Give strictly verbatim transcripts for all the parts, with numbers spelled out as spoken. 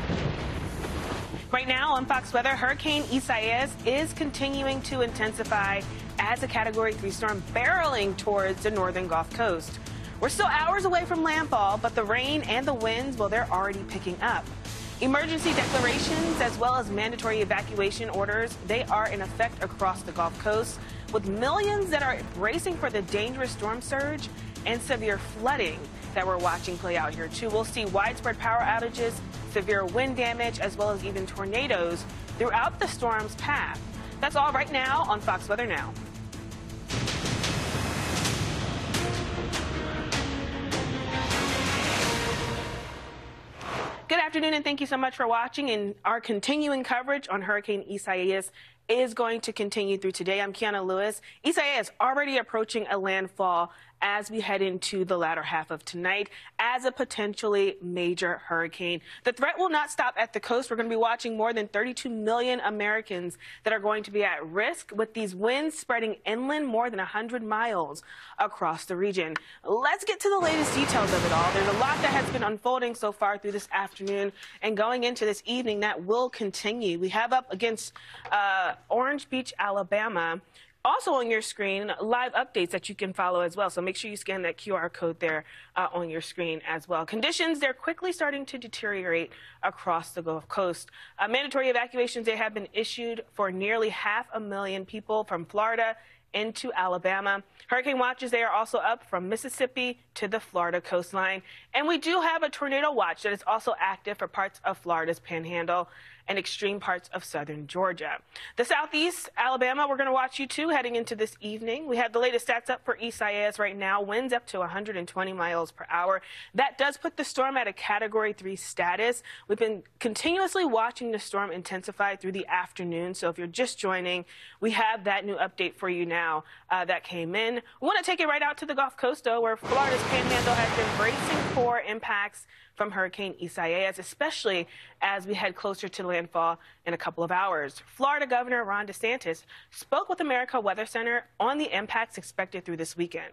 Right now on Fox Weather, Hurricane Isaias is continuing to intensify as a Category three storm barreling towards the northern Gulf Coast. We're still hours away from landfall, but the rain and the winds, well, they're already picking up. Emergency declarations as well as mandatory evacuation orders, they are in effect across the Gulf Coast, with millions that are bracing for the dangerous storm surge and severe flooding that we're watching play out here, too. We'll see widespread power outages, severe wind damage, as well as even tornadoes throughout the storm's path. That's all right now on Fox Weather Now. Good afternoon, and thank you so much for watching. And our continuing coverage on Hurricane Isaias is going to continue through today. I'm Kiana Lewis. Isaias already approaching a landfall as we head into the latter half of tonight as a potentially major hurricane. The threat will not stop at the coast. We're going to be watching more than thirty-two million Americans that are going to be at risk, with these winds spreading inland more than one hundred miles across the region. Let's get to the latest details of it all. There's a lot that has been unfolding so far through this afternoon and going into this evening that will continue. We have up against uh, Orange Beach, Alabama. Also on your screen, live updates that you can follow as well. So make sure you scan that Q R code there uh, on your screen as well. Conditions, they're quickly starting to deteriorate across the Gulf Coast. Uh, mandatory evacuations, they have been issued for nearly half a million people from Florida into Alabama. Hurricane watches, they are also up from Mississippi to the Florida coastline. And we do have a tornado watch that is also active for parts of Florida's Panhandle and extreme parts of southern Georgia. The southeast Alabama, we're going to watch you too heading into this evening. We have the latest stats up for Isaias right now. Winds up to one hundred twenty miles per hour. That does put the storm at a Category three status. We've been continuously watching the storm intensify through the afternoon. So if you're just joining, we have that new update for you now uh, that came in. We want to take it right out to the Gulf Coast, though, where Florida's Panhandle has been bracing for impacts from Hurricane Isaias, especially as we head closer to landfall in a couple of hours. Florida Governor Ron DeSantis spoke with America Weather Center on the impacts expected through this weekend.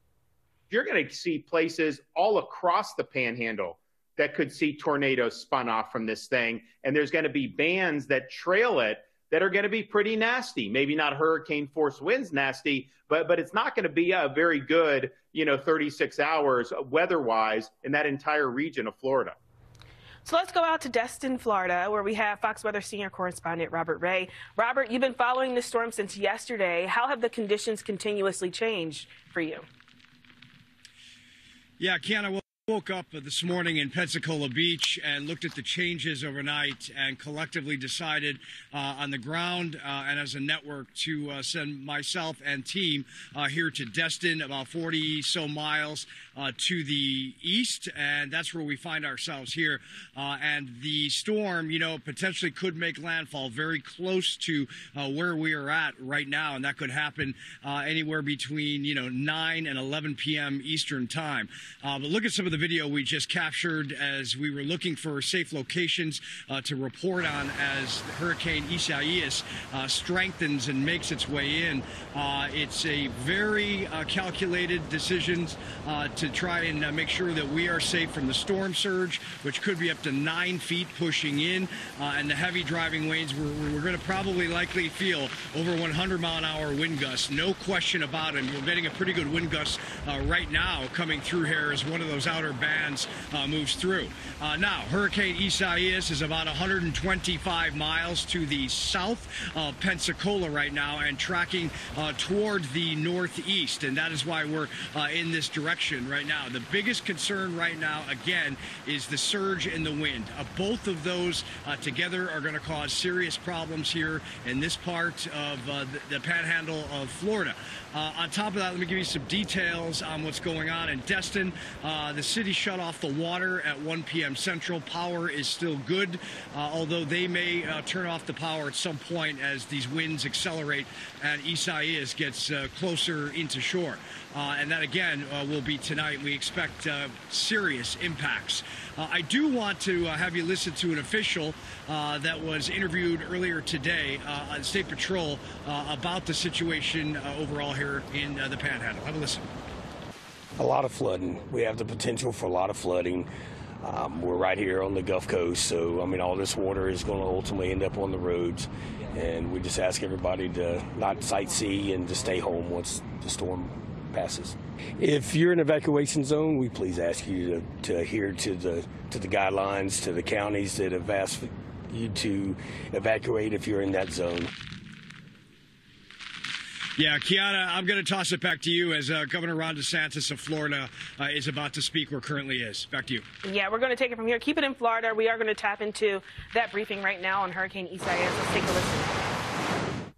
You're going to see places all across the Panhandle that could see tornadoes spun off from this thing, and there's going to be bands that trail it that are going to be pretty nasty. Maybe not hurricane force winds nasty, but but it's not going to be a very good, you know, thirty-six hours weather-wise in that entire region of Florida. So let's go out to Destin, Florida, where we have Fox Weather senior correspondent Robert Ray. Robert, you've been following the storm since yesterday. How have the conditions continuously changed for you? Yeah, Kiana, well, woke up this morning in Pensacola Beach and looked at the changes overnight and collectively decided uh, on the ground uh, and as a network to uh, send myself and team uh, here to Destin, about forty so miles uh, to the east, and that's where we find ourselves here. Uh, and the storm, you know, potentially could make landfall very close to uh, where we are at right now, and that could happen uh, anywhere between, you know, nine and eleven p m Eastern time. Uh, but look at some of the video we just captured as we were looking for safe locations uh, to report on as Hurricane Isaias uh, strengthens and makes its way in. Uh, it's a very uh, calculated decision uh, to try and uh, make sure that we are safe from the storm surge, which could be up to nine feet pushing in, uh, and the heavy driving winds. We're, we're going to probably likely feel over one hundred mile an hour wind gusts, no question about it. We're getting a pretty good wind gust uh, right now coming through here as one of those outer bands uh, moves through. Uh, now, Hurricane Isaias is about one hundred twenty-five miles to the south of Pensacola right now and tracking uh, toward the northeast, and that is why we're uh, in this direction right now. The biggest concern right now, again, is the surge in the wind. Uh, both of those uh, together are going to cause serious problems here in this part of uh, the, the panhandle of Florida. Uh, on top of that, let me give you some details on what's going on in Destin. Uh, the city shut off the water at one p m Central. Power is still good, uh, although they may uh, turn off the power at some point as these winds accelerate and Isaias gets uh, closer into shore. Uh, and that, again, uh, will be tonight. We expect uh, serious impacts. Uh, I do want to uh, have you listen to an official uh, that was interviewed earlier today uh, on State Patrol uh, about the situation uh, overall here in uh, the Panhandle. Have a listen. A lot of flooding. We have the potential for a lot of flooding. Um, we're right here on the Gulf Coast, so I mean, all this water is going to ultimately end up on the roads, and we just ask everybody to not sightsee and to stay home once the storm passes. If you're in an evacuation zone, we please ask you to, to adhere to the to the guidelines, to the counties that have asked you to evacuate if you're in that zone. Yeah, Kiana, I'm going to toss it back to you as uh, Governor Ron DeSantis of Florida uh, is about to speak or currently is. Back to you. Yeah, we're going to take it from here. Keep it in Florida. We are going to tap into that briefing right now on Hurricane Isaias. Let's take a listen.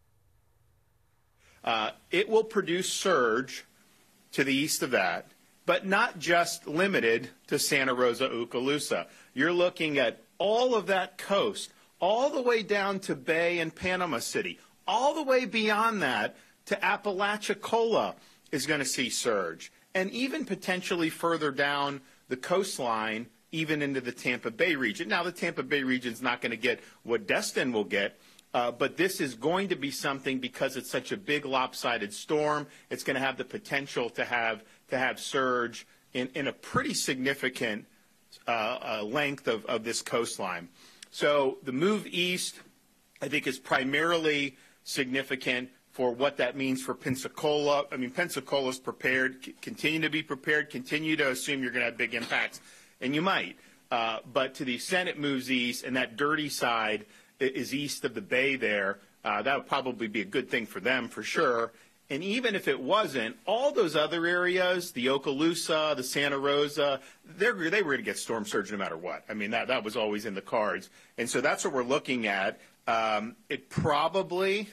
Uh, it will produce surge to the east of that, but not just limited to Santa Rosa, Okaloosa. You're looking at all of that coast, all the way down to Bay and Panama City. All the way beyond that to Apalachicola is going to see surge. And even potentially further down the coastline, even into the Tampa Bay region. Now, the Tampa Bay region is not going to get what Destin will get, uh, but this is going to be something because it's such a big lopsided storm. It's going to have the potential to have to have surge in, in a pretty significant uh, uh, length of, of this coastline. So the move east, I think, is primarily significant for what that means for Pensacola. I mean, Pensacola's prepared. C- continue to be prepared. Continue to assume you're going to have big impacts, and you might. Uh, but to the extent it moves east, and that dirty side is east of the bay there, uh, that would probably be a good thing for them for sure. And even if it wasn't, all those other areas, the Okaloosa, the Santa Rosa, they're, they were going to get storm surge no matter what. I mean, that, that was always in the cards. And so that's what we're looking at. Um, it probably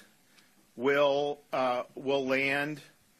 will uh, will land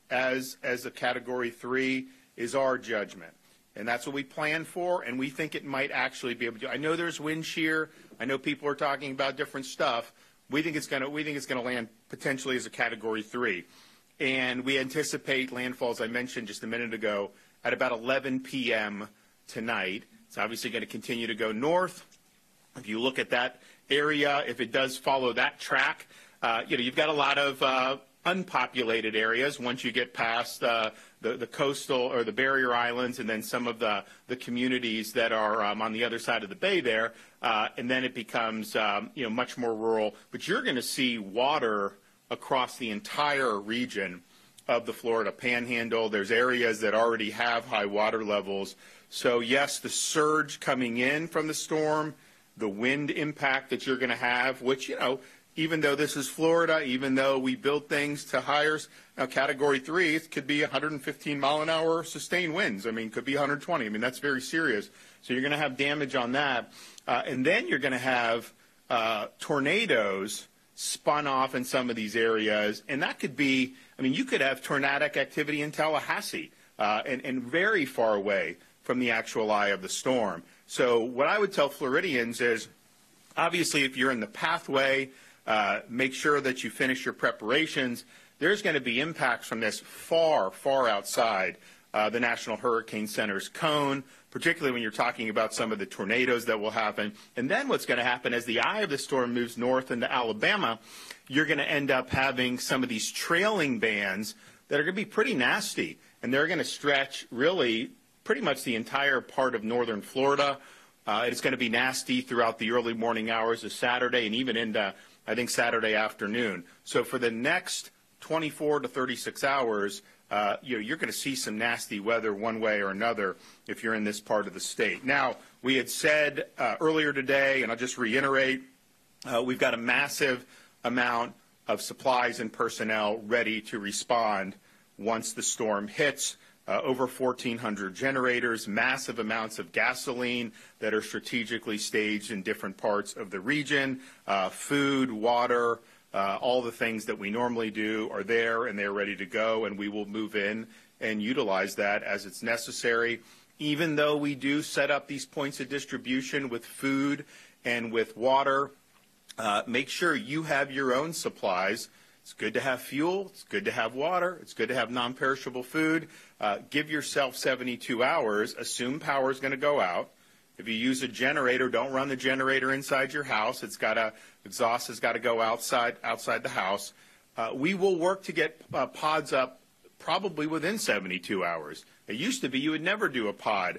as as a Category three is our judgment, and that's what we plan for. And we think it might actually be able to. I know there's wind shear. I know people are talking about different stuff. We think it's going to we think it's going to land potentially as a Category three, and we anticipate landfall, as I mentioned just a minute ago, at about eleven p m tonight. It's obviously going to continue to go north. If you look at that area, if it does follow that track, uh, you know, you've got a lot of uh, unpopulated areas once you get past uh, the, the coastal or the barrier islands and then some of the, the communities that are um, on the other side of the bay there. Uh, and then it becomes, um, you know, much more rural. But you're going to see water across the entire region of the Florida Panhandle. There's areas that already have high water levels. So, yes, the surge coming in from the storm, the wind impact that you're going to have, which, you know, even though this is Florida, even though we build things to higher, now Category three, it could be one hundred fifteen mile an hour sustained winds. I mean, could be one hundred twenty. I mean, that's very serious. So you're going to have damage on that. Uh, and then you're going to have uh, tornadoes spun off in some of these areas. And that could be, I mean, you could have tornadic activity in Tallahassee uh, and, and very far away from the actual eye of the storm. So what I would tell Floridians is, obviously, if you're in the pathway, uh, make sure that you finish your preparations. There's going to be impacts from this far, far outside uh, the National Hurricane Center's cone, particularly when you're talking about some of the tornadoes that will happen. And then what's going to happen as the eye of the storm moves north into Alabama, you're going to end up having some of these trailing bands that are going to be pretty nasty, and they're going to stretch really pretty much the entire part of northern Florida. Uh, it's going to be nasty throughout the early morning hours of Saturday and even into, I think, Saturday afternoon. So for the next twenty-four to thirty-six hours, uh, you know, you're going to see some nasty weather one way or another if you're in this part of the state. Now, we had said uh, earlier today, and I'll just reiterate, uh, we've got a massive amount of supplies and personnel ready to respond once the storm hits. Uh, over fourteen hundred generators, massive amounts of gasoline that are strategically staged in different parts of the region, uh, food, water, uh, all the things that we normally do are there and they're ready to go, and we will move in and utilize that as it's necessary. Even though we do set up these points of distribution with food and with water, uh, make sure you have your own supplies. It's good to have fuel. It's good to have water. It's good to have non-perishable food. Uh, give yourself seventy-two hours. Assume power is going to go out. If you use a generator, don't run the generator inside your house. It's got to, exhaust has got to go outside outside the house. Uh, we will work to get uh, pods up probably within seventy-two hours. It used to be you would never do a pod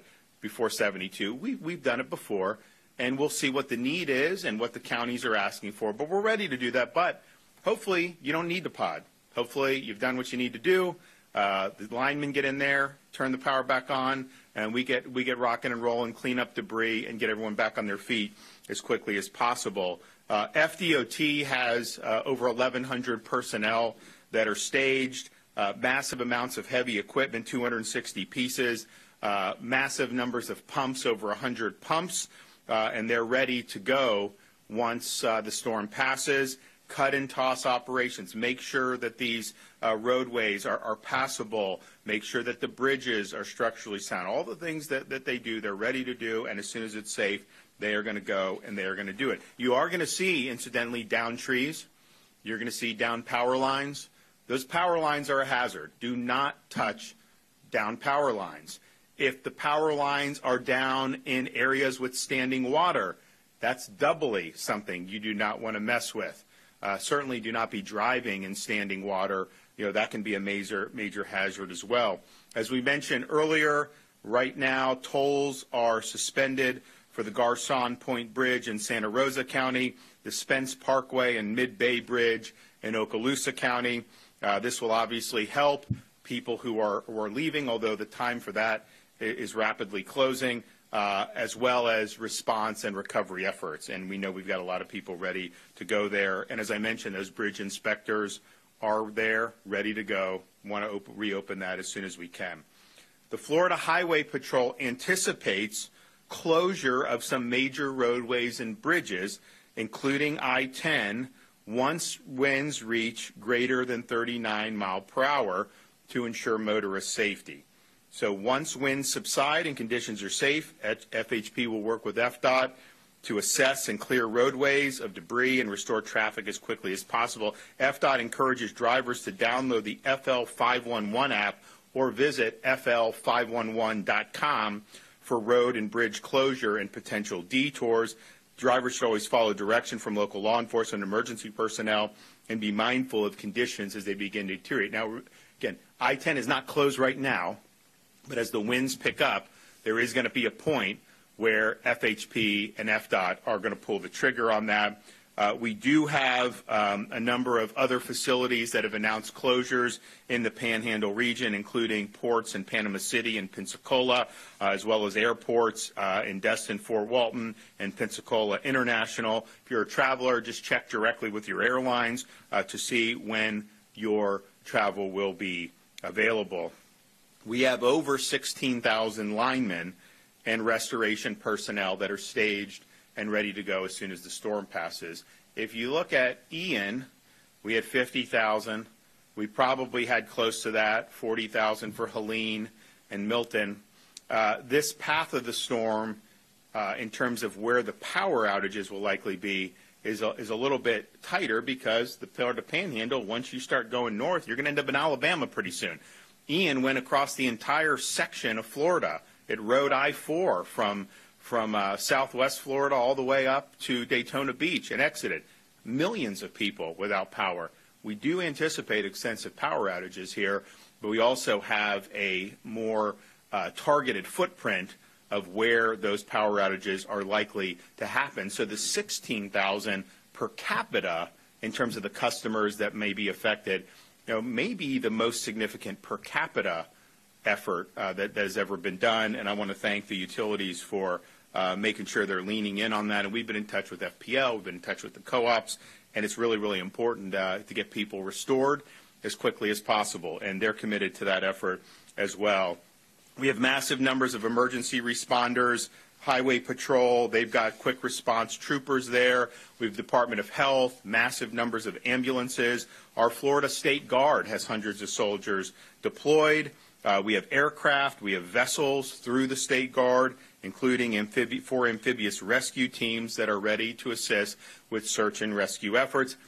before seventy-two. We, we've done it before, and we'll see what the need is and what the counties are asking for. But we're ready to do that. But hopefully you don't need the pod. Hopefully you've done what you need to do. Uh, the linemen get in there, turn the power back on, and we get we get rocking and rolling, clean up debris, and get everyone back on their feet as quickly as possible. Uh, F D O T has uh, over eleven hundred personnel that are staged, uh, massive amounts of heavy equipment, two hundred sixty pieces, uh, massive numbers of pumps, over one hundred pumps, uh, and they're ready to go once uh, the storm passes. Cut and toss operations. Make sure that these uh, roadways are, are passable. Make sure that the bridges are structurally sound. All the things that, that they do, they're ready to do, and as soon as it's safe, they are going to go and they are going to do it. You are going to see, incidentally, down trees. You're going to see down power lines. Those power lines are a hazard. Do not touch down power lines. If the power lines are down in areas with standing water, that's doubly something you do not want to mess with. Uh, certainly do not be driving in standing water. You know, that can be a major, major hazard as well. As we mentioned earlier, right now tolls are suspended for the Garcon Point Bridge in Santa Rosa County, the Spence Parkway and Mid-Bay Bridge in Okaloosa County. Uh, this will obviously help people who are, who are leaving, although the time for that is rapidly closing. Uh, as well as response and recovery efforts. And we know we've got a lot of people ready to go there. And as I mentioned, those bridge inspectors are there, ready to go. Want to open, reopen that as soon as we can. The Florida Highway Patrol anticipates closure of some major roadways and bridges, including I ten, once winds reach greater than thirty-nine mile per hour to ensure motorist safety. So once winds subside and conditions are safe, F H P will work with F D O T to assess and clear roadways of debris and restore traffic as quickly as possible. F D O T encourages drivers to download the F L five one one app or visit F L five one one dot com for road and bridge closure and potential detours. Drivers should always follow direction from local law enforcement and emergency personnel and be mindful of conditions as they begin to deteriorate. Now, again, I ten is not closed right now. But as the winds pick up, there is going to be a point where F H P and F D O T are going to pull the trigger on that. Uh, we do have um, a number of other facilities that have announced closures in the Panhandle region, including ports in Panama City and Pensacola, uh, as well as airports uh, in Destin, Fort Walton, and Pensacola International. If you're a traveler, just check directly with your airlines uh, to see when your travel will be available. We have over sixteen thousand linemen and restoration personnel that are staged and ready to go as soon as the storm passes. If you look at Ian, we had fifty thousand. We probably had close to that, forty thousand for Helene and Milton. Uh, this path of the storm, uh, in terms of where the power outages will likely be, is a, is a little bit tighter because the Florida Panhandle, once you start going north, you're going to end up in Alabama pretty soon. Ian went across the entire section of Florida. It rode I four from, from uh, southwest Florida all the way up to Daytona Beach and exited. Millions of people without power. We do anticipate extensive power outages here, but we also have a more uh, targeted footprint of where those power outages are likely to happen. So the sixteen thousand per capita in terms of the customers that may be affected, you know, maybe the most significant per capita effort uh, that, that has ever been done, and I want to thank the utilities for uh, making sure they're leaning in on that. And we've been in touch with F P L, we've been in touch with the co-ops, and it's really, really important uh, to get people restored as quickly as possible, and they're committed to that effort as well. We have massive numbers of emergency responders, Highway Patrol, they've got quick response troopers there. We have Department of Health, massive numbers of ambulances. Our Florida State Guard has hundreds of soldiers deployed. Uh, we have aircraft, we have vessels through the State Guard, including amphibi- four amphibious rescue teams that are ready to assist with search and rescue efforts.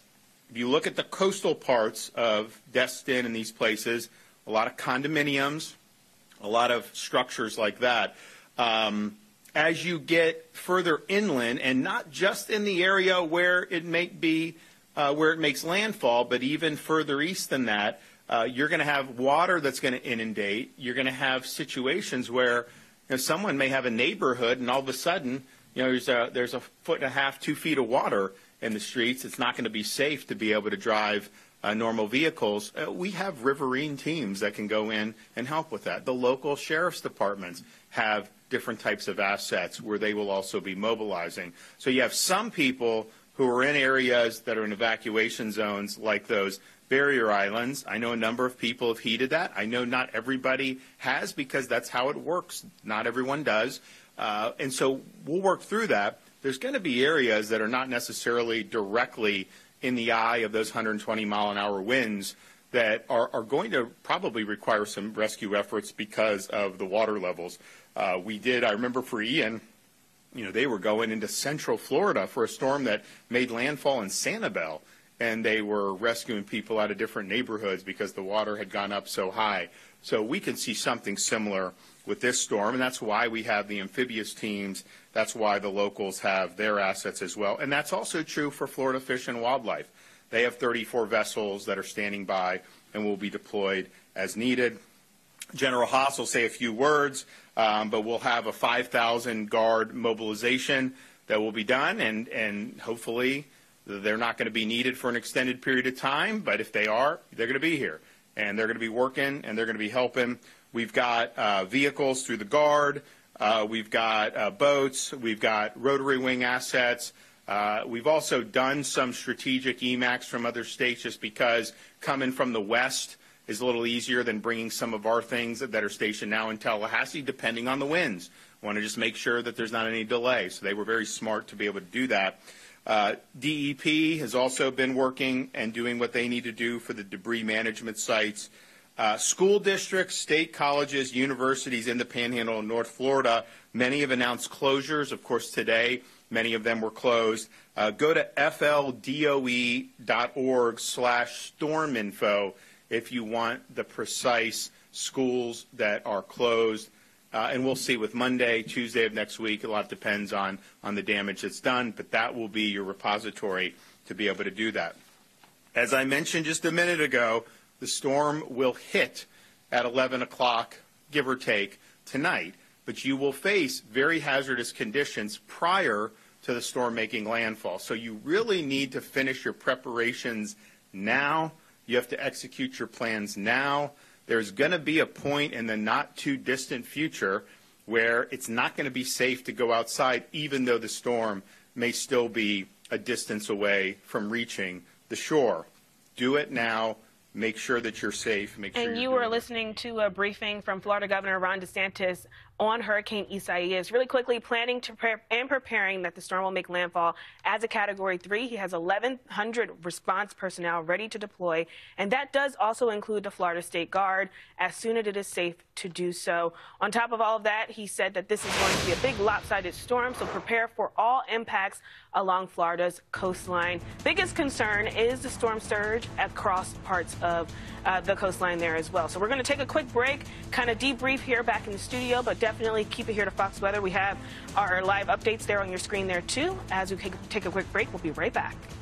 If you look at the coastal parts of Destin and these places, a lot of condominiums, a lot of structures like that. Um, as you get further inland, and not just in the area where it may be, uh, where it makes landfall, but even further east than that, Uh, you're going to have water that's going to inundate. You're going to have situations where, you know, someone may have a neighborhood, and all of a sudden, you know, there's a, there's a foot and a half, two feet of water in the streets. It's not going to be safe to be able to drive uh, normal vehicles. Uh, we have riverine teams that can go in and help with that. The local sheriff's departments have different types of assets where they will also be mobilizing. So you have some people who are in areas that are in evacuation zones like those barrier islands. I know a number of people have heeded that. I know not everybody has, because that's how it works. Not everyone does. Uh, and so we'll work through that. There's going to be areas that are not necessarily directly in the eye of those one hundred twenty mile an hour winds that are, are going to probably require some rescue efforts because of the water levels. Uh, we did, I remember for Ian, you know, they were going into central Florida for a storm that made landfall in Sanibel, and they were rescuing people out of different neighborhoods because the water had gone up so high. So we can see something similar with this storm, and that's why we have the amphibious teams. That's why the locals have their assets as well. And that's also true for Florida Fish and Wildlife. They have thirty-four vessels that are standing by and will be deployed as needed. General Haas will say a few words, um, but we'll have a five thousand guard mobilization that will be done, and, and hopefully they're not going to be needed for an extended period of time, but if they are, they're going to be here, and they're going to be working, and they're going to be helping. We've got uh, vehicles through the Guard. Uh, we've got uh, boats. We've got rotary wing assets. Uh, we've also done some strategic E MACs from other states, just because coming from the west is a little easier than bringing some of our things that are stationed now in Tallahassee, depending on the winds. I want to just make sure that there's not any delay. So they were very smart to be able to do that. Uh, D E P has also been working and doing what they need to do for the debris management sites. Uh, school districts, state colleges, universities in the Panhandle of North Florida, many have announced closures. Of course, today, many of them were closed. Uh, go to F L D O E dot org slash storm info if you want the precise schools that are closed. Uh, and we'll see with Monday, Tuesday of next week. A lot depends on, on the damage that's done, but that will be your repository to be able to do that. As I mentioned just a minute ago, the storm will hit at eleven o'clock, give or take, tonight, but you will face very hazardous conditions prior to the storm making landfall. So you really need to finish your preparations now. You have to execute your plans now. There's going to be a point in the not too distant future where it's not going to be safe to go outside, even though the storm may still be a distance away from reaching the shore. Do it now. Make sure that you're safe. Make sure and you're you were it. listening to a briefing from Florida Governor Ron DeSantis on Hurricane Isaias, really quickly planning to prepare and preparing that the storm will make landfall as a Category three. He has eleven hundred response personnel ready to deploy, and that does also include the Florida State Guard as soon as it is safe to do so. On top of all of that, he said that this is going to be a big lopsided storm, so prepare for all impacts along Florida's coastline. Biggest concern is the storm surge across parts of uh, the coastline there as well. So we're going to take a quick break, kind of debrief here back in the studio, but definitely keep it here to Fox Weather. We have our live updates there on your screen there too. As we take a quick break, we'll be right back.